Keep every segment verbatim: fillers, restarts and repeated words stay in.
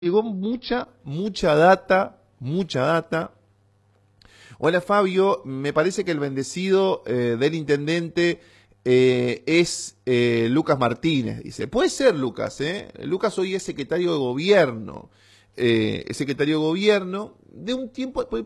llegó mucha, mucha data, mucha data. Hola Fabio, me parece que el bendecido eh, del intendente eh, es eh, Lucas Martínez. Dice, puede ser Lucas, ¿eh? Lucas hoy es secretario de gobierno. Eh, es secretario de gobierno de un tiempo... Pues,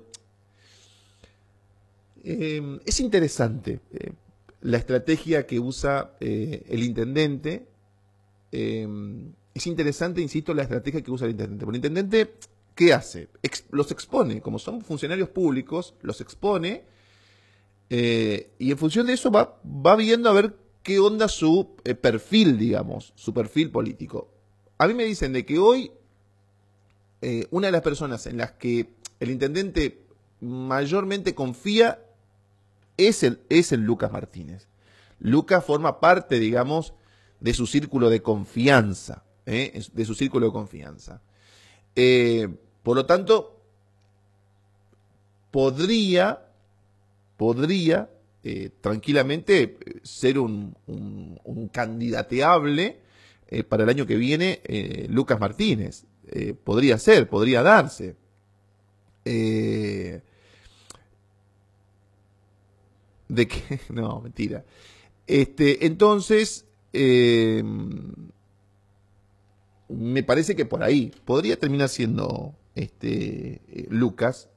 eh, es interesante eh, la estrategia que usa eh, el intendente. Eh, es interesante, insisto, la estrategia que usa el intendente. Porque el intendente, ¿qué hace? Ex, los expone, como son funcionarios públicos, los expone eh, y en función de eso va, va viendo a ver qué onda su eh, perfil, digamos, su perfil político. A mí me dicen de que hoy eh, una de las personas en las que el intendente mayormente confía es el, es el Lucas Martínez. Lucas forma parte, digamos, de su círculo de confianza, ¿eh? de su círculo de confianza. Eh, por lo tanto, podría, podría eh, tranquilamente ser un, un, un candidateable eh, para el año que viene eh, Lucas Martínez. Eh, podría ser, podría darse. Eh, ¿De qué? No, mentira. Este, entonces... Eh, me parece que por ahí podría terminar siendo este eh, Lucas,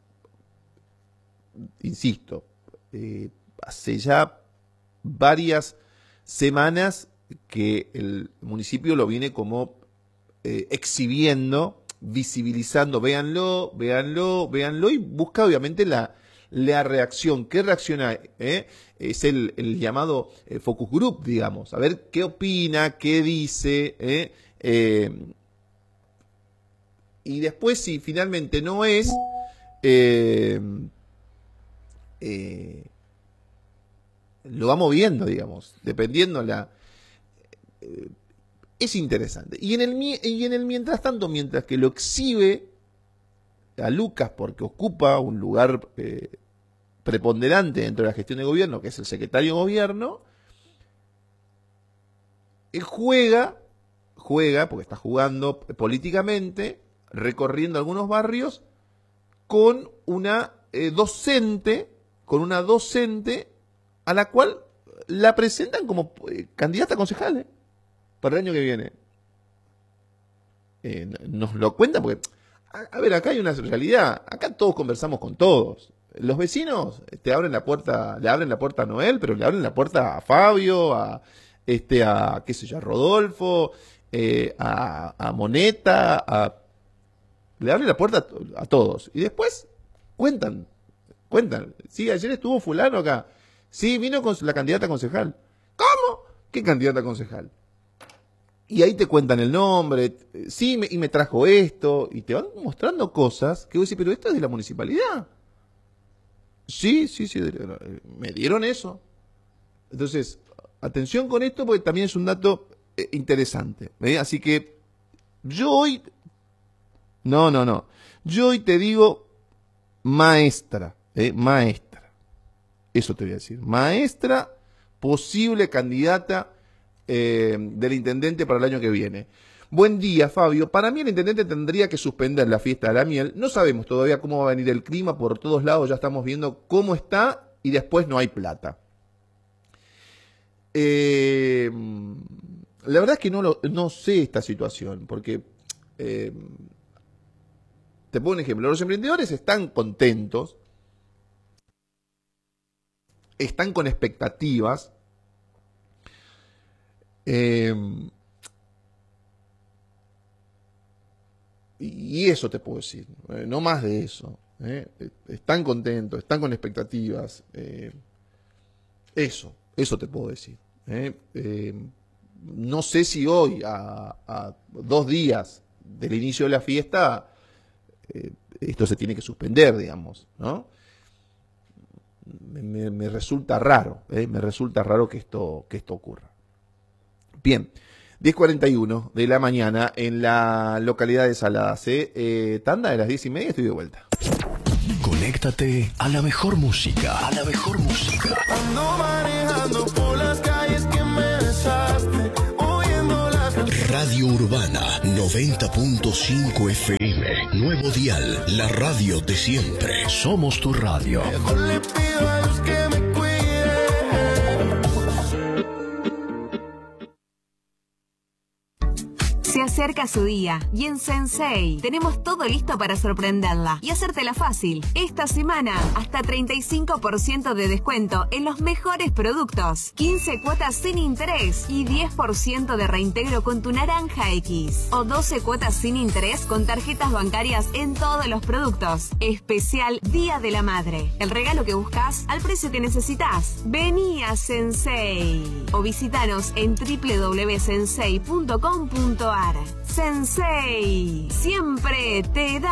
insisto, eh, hace ya varias semanas que el municipio lo viene como eh, exhibiendo, visibilizando, véanlo, véanlo, véanlo, y busca obviamente la, la reacción. ¿Qué reacciona? ¿Eh? Es el, el llamado eh, focus group, digamos, a ver qué opina, qué dice, ¿eh? Eh, y después, si finalmente no es, eh, eh, lo va moviendo, digamos, dependiendo la... Eh, es interesante. Y en, el, y en el mientras tanto, mientras que lo exhibe a Lucas porque ocupa un lugar eh, preponderante dentro de la gestión de gobierno, que es el secretario de gobierno, él juega... juega, porque está jugando políticamente, recorriendo algunos barrios, con una eh, docente, con una docente a la cual la presentan como eh, candidata a concejal, ¿eh? Para el año que viene. Eh, nos lo cuentan porque, a, a ver, acá hay una realidad, acá todos conversamos con todos. Los vecinos te abren la puerta, le abren la puerta a Noel, pero le abren la puerta a Fabio, a este, a qué sé yo, a Rodolfo, Eh, a, a Moneta, a, le abren la puerta a, a todos. Y después cuentan, cuentan. Sí, ayer estuvo fulano acá. Sí, vino con la candidata concejal. ¿Cómo? ¿Qué candidata concejal? Y ahí te cuentan el nombre. Sí, me, y me trajo esto. Y te van mostrando cosas que vos decís, pero esto es de la municipalidad. Sí, sí, sí, me dieron eso. Entonces, atención con esto porque también es un dato interesante, ¿eh? Así que yo hoy no, no, no yo hoy te digo maestra, ¿eh? maestra, eso te voy a decir, maestra, posible candidata eh, del intendente para el año que viene. Buen día, Fabio. Para mí el intendente tendría que suspender la fiesta de la miel. No sabemos todavía cómo va a venir el clima, por todos lados ya estamos viendo cómo está y después no hay plata. eh La verdad es que no, lo, no sé esta situación, porque eh, te pongo un ejemplo, los emprendedores están contentos, están con expectativas, eh, y eso te puedo decir, eh, no más de eso. Eh, están contentos, están con expectativas, eh, eso, eso te puedo decir. Eh, eh, No sé si hoy, a, a dos días del inicio de la fiesta, eh, esto se tiene que suspender, digamos, ¿no? Me, me, me resulta raro, ¿eh? me resulta raro que esto, que esto ocurra. Bien, diez cuarenta y uno de la mañana en la localidad de Saladas, ¿eh? Eh, tanda de las diez y media, estoy de vuelta. Conéctate a la mejor música, a la mejor música. Ando manejando por las calles que me besaste, oyendo las Radio Radio Urbana noventa punto cinco F M. Nuevo dial, la radio de siempre. Somos tu radio. Mejor le pido a Dios que me Se acerca su día y en Sensei tenemos todo listo para sorprenderla y hacértela fácil. Esta semana, hasta treinta y cinco por ciento de descuento en los mejores productos, quince cuotas sin interés y diez por ciento de reintegro con tu Naranja X. O doce cuotas sin interés con tarjetas bancarias en todos los productos. Especial Día de la Madre. El regalo que buscas al precio que necesitas. Vení a Sensei o visitanos en doble u doble u doble u punto sensei punto com punto a r. Sensei, siempre te da